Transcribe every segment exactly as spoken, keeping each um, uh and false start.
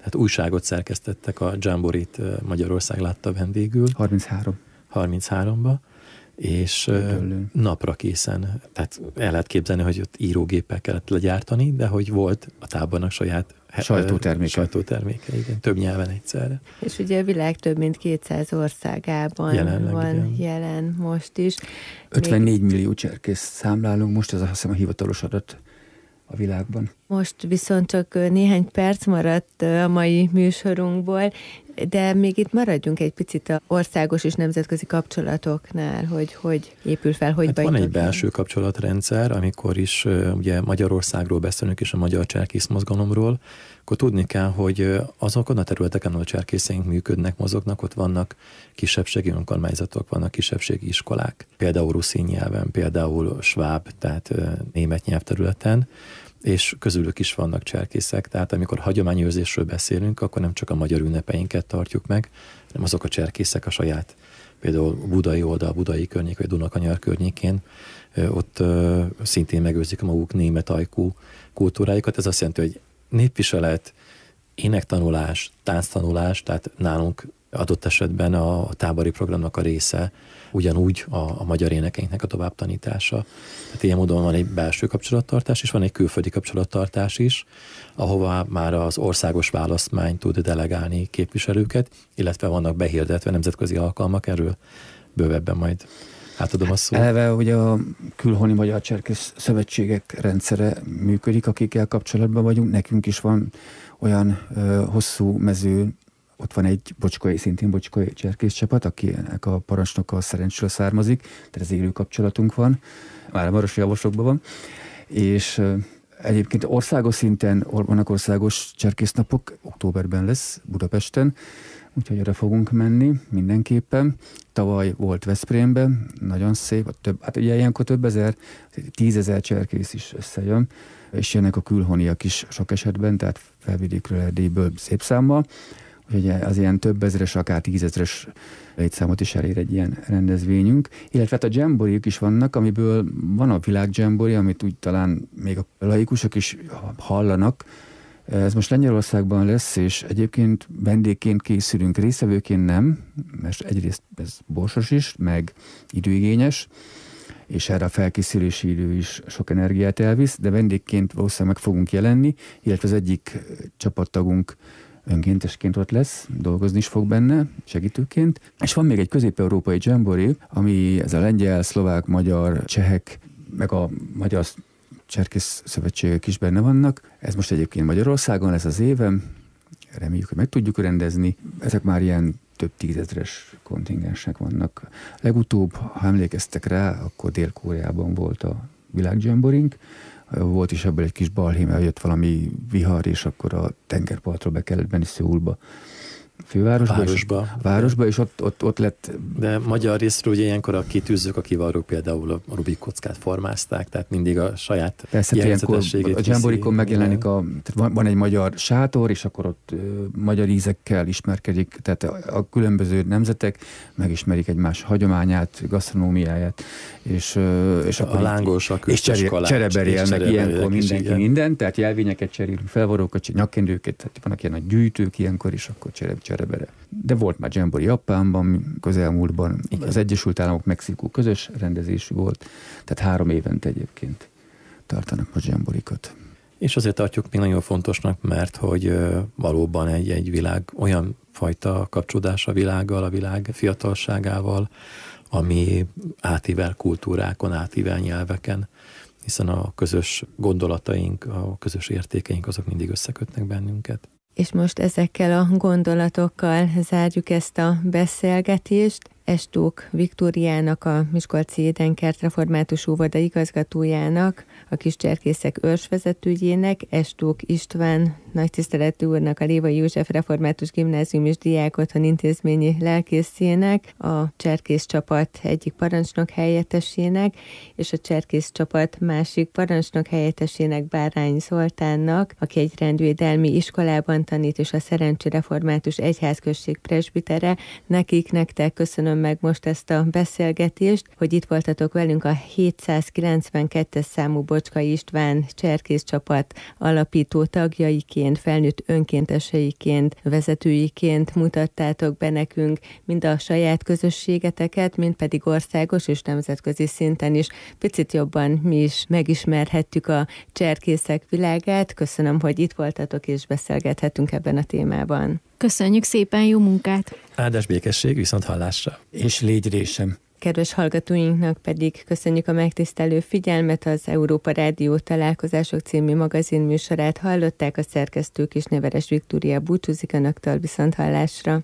Tehát újságot szerkesztettek, a Jamborit Magyarország látta vendégül. harminchárom. harmincháromba, és Ötöllőn. Napra készen. Tehát el lehet képzelni, hogy ott írógéppel kellett legyártani, de hogy volt a tábornak saját sajtóterméke. Sajtóterméke, igen. Több nyelven egyszerre. És ugye a világ több mint kétszáz országában jelenleg, van igen. jelen most is. ötvennégy Még... millió cserkész számlálunk, most ez azt hiszem a hivatalos adat a világban. Most viszont csak néhány perc maradt a mai műsorunkból, de még itt maradjunk egy picit az országos és nemzetközi kapcsolatoknál, hogy hogy épül fel, hogy hát van egy belső kapcsolatrendszer, amikor is ugye Magyarországról beszélünk és a magyar cserkész mozgalomról, akkor tudni kell, hogy azokon a területeken, ahol a cserkészeink működnek, mozognak, ott vannak kisebbségi önkormányzatok, vannak kisebbségi iskolák, például ruszin nyelven, például sváb, tehát német nyelvterületen, és közülük is vannak cserkészek, tehát amikor hagyományőrzésről beszélünk, akkor nem csak a magyar ünnepeinket tartjuk meg, hanem azok a cserkészek a saját, például budai oldal, budai környék, vagy Dunakanyar környékén, ott szintén megőrzik a maguk német ajkú kultúrájukat. Ez azt jelenti, hogy népviselet, énektanulás, tánctanulás, tehát nálunk adott esetben a tábori programnak a része, ugyanúgy a, a magyar énekeinknek a továbbtanítása. Tehát ilyen módon van egy belső kapcsolattartás, és van egy külföldi kapcsolattartás is, ahova már az országos választmány tud delegálni képviselőket, illetve vannak behirdetve nemzetközi alkalmak, erről bővebben majd átadom a szót. Eleve, hogy a külhoni magyar cserkész szövetségek rendszere működik, akikkel kapcsolatban vagyunk. Nekünk is van olyan ö, hosszú mező, ott van egy bocskai, szintén bocskai cserkész csapat, akinek a parancsnoka szerencsről származik, tehát ez élő kapcsolatunk van, már a marosi javasokban van, és ö, egyébként országos szinten vannak országos cserkésznapok, októberben lesz Budapesten, úgyhogy erre fogunk menni mindenképpen. Tavaly volt Veszprémben, nagyon szép, több, hát ugye ilyenkor több ezer, tízezer cserkész is összejön, és jönnek a külhoniak is sok esetben, tehát Felvidékről, Erdélyből szép számmal, úgyhogy az ilyen több ezeres, akár tízezres létszámot is elér egy ilyen rendezvényünk. Illetve hát a jamborik is vannak, amiből van a világ jambori, amit úgy talán még a laikusok is hallanak. Ez most Lengyelországban lesz, és egyébként vendégként készülünk, részevőként nem, mert egyrészt ez borsos is, meg időigényes, és erre a felkészülési idő is sok energiát elvisz, de vendégként valószínűleg meg fogunk jelenni, illetve az egyik csapattagunk önkéntesként ott lesz, dolgozni is fog benne, segítőként. És van még egy közép-európai jambori, ami ez a lengyel, szlovák, magyar, csehek, meg a magyar cserkész szövetségek is benne vannak. Ez most egyébként Magyarországon lesz az évem, reméljük, hogy meg tudjuk rendezni. Ezek már ilyen több tízezres kontingensek vannak. Legutóbb, ha emlékeztek rá, akkor Dél-Koreában volt a világjamborink. Volt is ebből egy kis balhé, mert jött valami vihar, és akkor a tengerpartról be kellett menni Szöulba, fővárosba. Városba. És, városba, és ott, ott, ott lett... De magyar részről ugye ilyenkor a kitűzők, a kivarrók például a Rubik kockát formázták, tehát mindig a saját jellegzetességét. A jamborikon megjelenik, a, van, van egy magyar sátor, és akkor ott ö, magyar ízekkel ismerkedik, tehát a, a különböző nemzetek megismerik egymás hagyományát, gasztronómiáját, és, ö, és akkor... A lángos, a és csereberélnek ilyenkor mindenki igen. minden, tehát jelvényeket cserélünk, felvarrókat, nyakkendőket, tehát vannak ilyen nagy gyűjtők ilyenkor, és akkor csere, cserebere. De volt már jambori Japánban, közelmúltban, igen. Az Egyesült Államok, Mexikó közös rendezésű volt, tehát három évente egyébként tartanak most jamborikat. És azért tartjuk még nagyon fontosnak, mert hogy valóban egy, egy világ olyan fajta kapcsolódás a világgal, a világ fiatalságával, ami átível kultúrákon, átível nyelveken, hiszen a közös gondolataink, a közös értékeink azok mindig összekötnek bennünket. És most ezekkel a gondolatokkal zárjuk ezt a beszélgetést. Estók Viktóriának, a Miskolci Édenkert Református Óvoda igazgatójának, a kiscserkészek őrsvezetőjének, Estók István nagytiszteletű úrnak, a Lévai József Református Gimnázium és Diákotthon intézményi lelkészének, a cserkész csapat egyik parancsnok helyettesének, és a cserkész csapat másik parancsnok helyettesének, Bárány Zoltánnak, aki egy rendvédelmi iskolában tanít, és a Szerencsé Református Egyházközség presbitere. Nekik, nektek köszönöm meg most ezt a beszélgetést, hogy itt voltatok velünk a hétszázkilencvenkettes számú Bocskai István cserkész csapat alapító tagjaiként. emberként, felnőtt önkénteseiként, vezetőiként mutattátok be nekünk mind a saját közösségeteket, mind pedig országos és nemzetközi szinten is. Picit jobban mi is megismerhettük a cserkészek világát. Köszönöm, hogy itt voltatok és beszélgethetünk ebben a témában. Köszönjük szépen, jó munkát! Áldás békesség, viszont hallásra! És légy résem! Kedves hallgatóinknak pedig köszönjük a megtisztelő figyelmet, az Európa Rádió Találkozások című magazin műsorát hallották, a szerkesztő Kisneveres Viktória búcsúzik önöktől, viszont hallásra.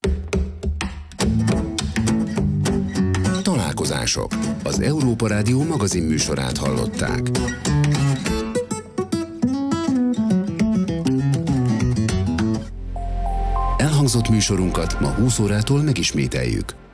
Találkozások. Az Európa Rádió magazin műsorát hallották. Elhangzott műsorunkat ma húsz órától megismételjük.